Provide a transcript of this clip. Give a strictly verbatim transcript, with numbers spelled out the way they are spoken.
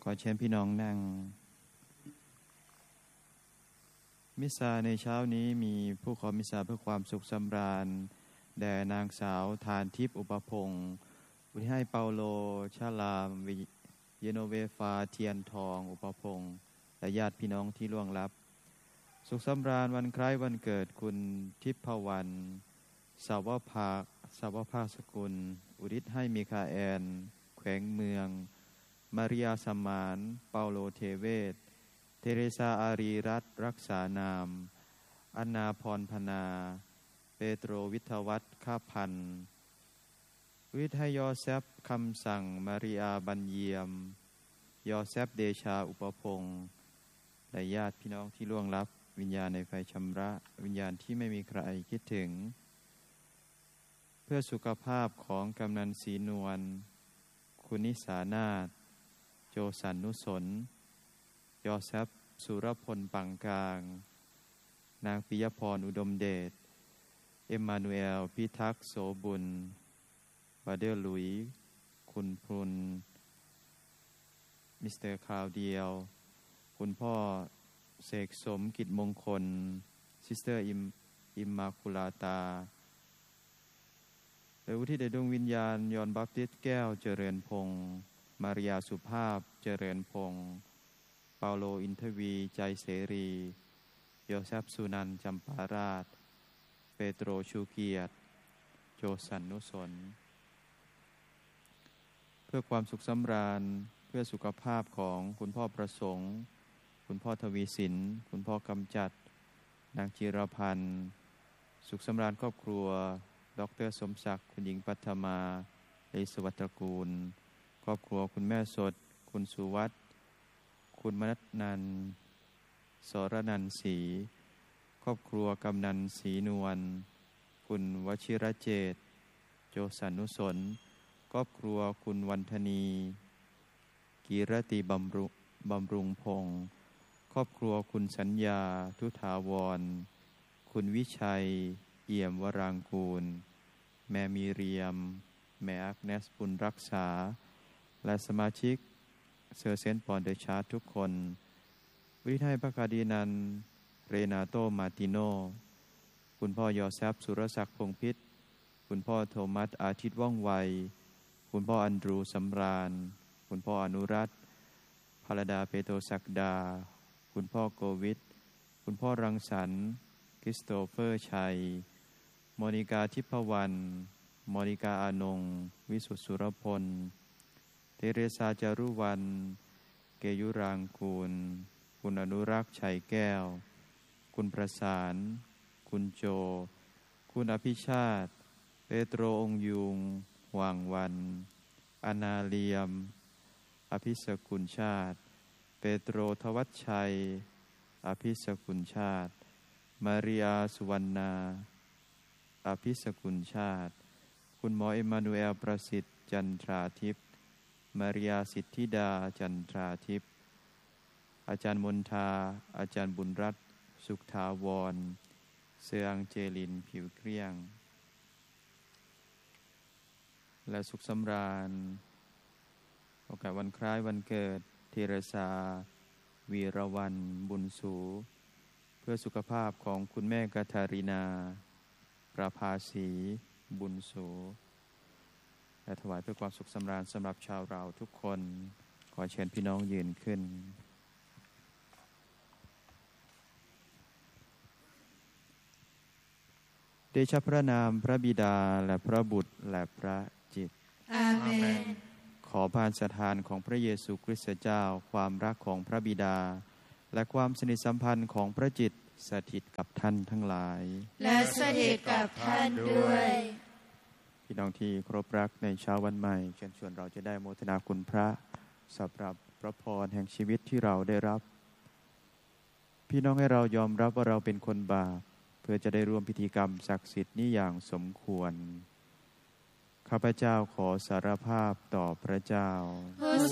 ขอเชิญพี่น้องนั่งมิสซาในเช้านี้มีผู้ขอมิสซาเพื่อความสุขสำราญแด่นางสาวทานทิพย์อุปพงศ์อุทิศให้เปาโลชาลามเยโนเวฟาเทียนทองอุปพงศ์และญาติพี่น้องที่ล่วงลับสุขสำราญวันคล้ายวันเกิดคุณทิพวรรณสาวภาสาวภาสกุลอุทิศให้มิคาแอนแขวงเมืองมาริยาสมานเปาโลเทเวศเทเรซาอารีรัตน์รักษานามอันนาพรพนาเปโตรวิทวัฒน์ข้าพันธ์วิทยยอเซฟคำสั่งมาริอาบัญเยียมยอเซฟเดชาอุปพงศ์และญาติพี่น้องที่ล่วงลับวิญญาณในไฟชำระวิญญาณที่ไม่มีใครคิดถึงเพื่อสุขภาพของกำนันศรีนวลคุณนิสานาถโจสันนุสนยอเซฟสุรพลปังกลางนางปิยพรอุดมเดชเอ็มมานูเอลพิทักษ์โสบุญบาเดอร์ลุยคุณพรุนมิสเตอร์คาวเดียวคุณพ่อเสกสมกิจมงคลซิสเตอร์อิมอิมมาคุลาตาและอุทิศแด่ดวงวิญญาณยอนบัพติสต์แก้วเจริญพงศ์มาริยาสุภาพเจริญพงศ์เปาโลอินทวีใจเสรีโยเซฟสุนันท์จำปาราชเปโตรชูเกียรติโจสันนุสนเพื่อความสุขสำราญเพื่อสุขภาพของคุณพ่อประสงค์คุณพ่อทวีสินคุณพ่อกำจัดนางจิรพันธ์สุขสำราญครอบครัวดร.สมศักดิ์คุณหญิงปัทมาเลสวัตรกูลครอบครัวคุณแม่สดคุณสุวัฒน์คุณมนัสนันท์สรนันท์ศรีครอบครัวกำนันศรีนวลคุณวชิรเจตโจสันนุสนครอบครัวคุณวันธนีกีรติบำรุบำรุงพงศ์ครอบครัวคุณสัญญาทุถาวรคุณวิชัยเอี่ยมวรางกูลแม่มีเรียมแม่อักเนสบุญรักษาและสมาชิกเซอร์เซนต์ปอนเดชาร์ทุกคนวิทยพระคดีนันเรนาโตมาติโนคุณพ่อยอเซฟสุรศักดิ์พงพิษคุณพ่อโทมัสอาทิตย์ว่องไวคุณพ่ออันดรูสำราญคุณพ่ออนุรัตน์พลดาเปโตศักดาคุณพ่อโกวิทคุณพ่อรังสรรค์คริสโตเฟอร์ชัยโมนิกาทิพวรรณโมนิกาอานงวิสุทธิสุรพลเทเรซาจารุวรรณเกยุรางกูลคุณอนุรักษ์ชัยแก้วคุณประสานคุณโจคุณอภิชาติเปโตรองยุงว่างวันอนาเลียมอภิสกุลชาติเปโตรทวัชชัยอภิสกุลชาติมาริอาสุวรรณาอภิสกุลชาติคุณหมอเอมมานูเอลประสิทธิ์จันทราทิพย์มาริยาสิทธิดาจันทราทิพย์อาจารย์มนทาอาจารย์บุญรัตน์สุขถาวรเสืองเจลินผิวเกลี้ยงและสุขสำราญโอกาสวันคล้ายวันเกิดเทเรซาวีรวรรณบุญสูเพื่อสุขภาพของคุณแม่กาทารินาประภาสีบุญสูและถวายเพื่อความสุขสำราญสำหรับชาวเราทุกคนขอเชิญพี่น้องยืนขึ้นเดชะพระนามพระบิดาและพระบุตรและพระจิตอาเมนขอพานสถานของพระเยซูคริสต์เจ้าความรักของพระบิดาและความสนิทสัมพันธ์ของพระจิตสถิตกับท่านทั้งหลายและสถิตกับท่านด้วยพี่น้องที่เคารพรักในเช้าวันใหม่เชิญชวนเราจะได้โมทนาคุณพระสำหรับพระพรแห่งชีวิตที่เราได้รับพี่น้องให้เรายอมรับว่าเราเป็นคนบาปเพื่อจะได้ร่วมพิธีกรรมศักดิ์สิทธิ์นี้อย่างสมควรข้าพเจ้าขอสารภาพต่อพระเจ้าผู้